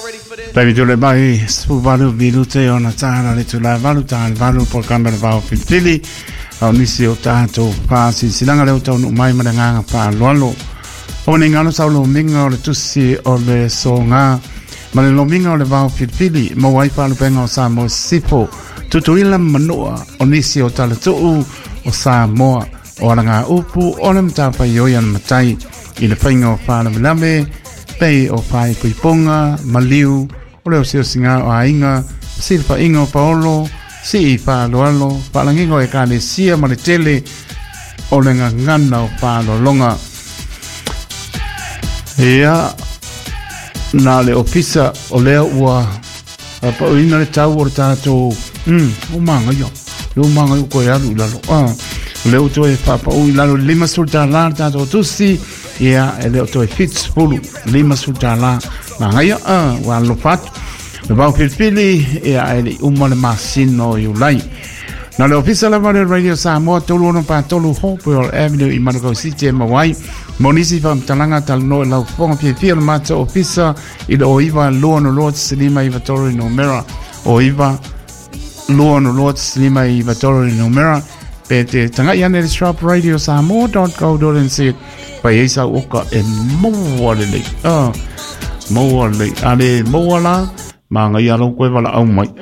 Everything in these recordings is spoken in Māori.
Tavi tole mai su valu bilute ona tana le tula valu tana valu por kamera vau fili au nisi o tato pasi silanga le tau no mai madanga pa lolo oni ngano saulo minga o le tusi o le songa ma le lominga o le vau fili mo wai pa lu penga o sa mo sipo tutuila manua o nisi o tala tuu o sa moa o alanga upu o le mtapa yoyan matai i le whainga o whana milame pei o whai kuiponga maliu o leo sio singa o ainga silpa inga o paolo si i whaaloalo whalangingo e kane sia ma le tele o le ngana o whaalolonga ea na le ofisa o leo ua pa uina le tau o le tātou o manga yo koe alu lalo leo to e papa o lalo lima sulta la tātou tusi ia e leo to e fits pulu lima sulta la na ngai wa lo fat le vau pilpili ia e le umale masino you lai na le ofisa la vale radio Samoa tolu no pa tolu Hopewell Avenue i Manukau City Mawai monisi fam talanga tal no la fonga pie mato ofisa i le oiva luono lot silima i vatori no mera oiva luono lot silima i vatori no mera pete tanga ia ne shop radio Samoa.co.nz pa isa oka e mowale mowale ale mowala manga ia lo koe wala au mai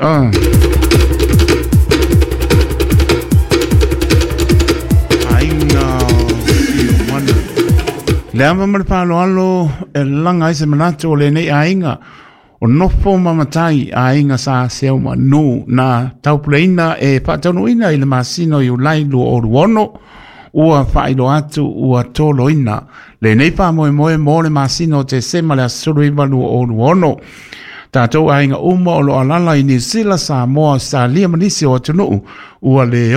ainga le ama mar palo alo e langa ise manato le nei ainga o nofo mamatai ainga sa seu manu na taupleina e patanuina i le masino i ulailu o ruono ua whailo atu ua toloina le nei pa moe mo le masino te sema le asuru iwalu o ruono tātou ainga uma o lo alala i New Zealand Samoa sa lia manisi o tunu ua le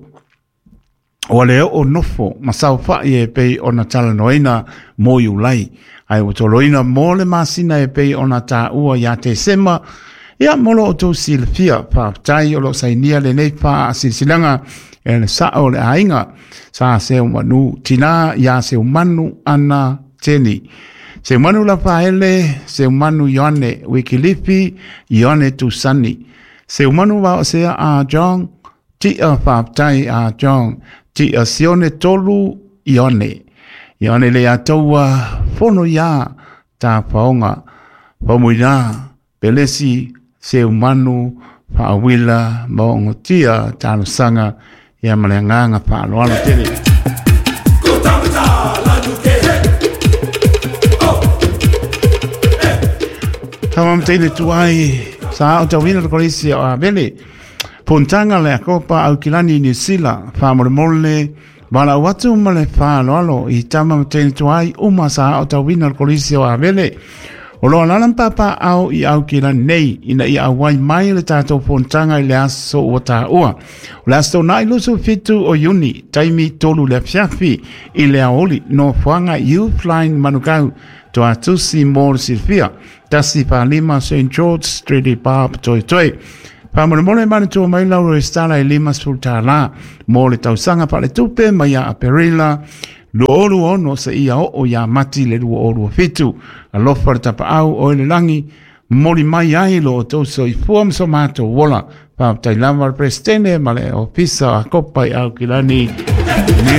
o nofo masau whai e pei o na tala noina mo iulai ai o toloina mo le masina e pei o na tā ua ia te sema ia molo o tau silfia pa tai o lo sainia le nei pa silsilanga e le sa o le ainga sa se manu tina ia se manu ana teni se manu la paele se manu yone wikilipi yone tu sani se manu va se a jong ti a fa tai a jong ti a sione tolu yone le atoa fono ya ta paonga pamuina pelesi se manu fa wila mo tia ta sanga ya malanga pa lo alo tele tamam tele tuai sa o tawina ko isi a bele pontanga le copa au kilani New Zealand fa mole bala watu male fa lo I tamam tele tuai uma sa o tawina ko isi a bele o lo lalan papa au I au kilani nei ina I awai mai le tato pontanga le aso o ta ua la sto nai lo so fitu o uni taimi tolu le fiafi I le aoli no fuanga you flying manukau to atusi mor silfia tasi pa lima St. George Street Pub toi pa mole mane to mai la restala lima sultala mole tausanga pa le tupe mai a perila lo olu ono se ia o ya mati le lu olu fitu a lo forta pa au o le langi moli mai ai lo to so I fuam so mato wola pa tai lava prestene male o pisa a copa au kilani